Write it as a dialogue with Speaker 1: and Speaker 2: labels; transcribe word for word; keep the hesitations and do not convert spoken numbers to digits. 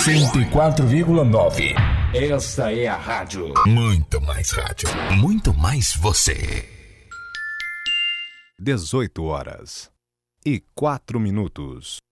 Speaker 1: cento e quatro vírgula nove. Esta é a rádio. Muito mais rádio. Muito mais você.
Speaker 2: dezoito horas e quatro minutos.